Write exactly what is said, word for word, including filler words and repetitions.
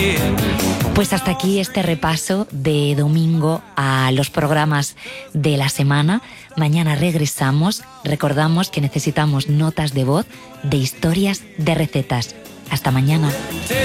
Pues hasta aquí este repaso de domingo a los programas de la semana. Mañana regresamos. Recordamos que necesitamos notas de voz de historias de recetas. Hasta mañana.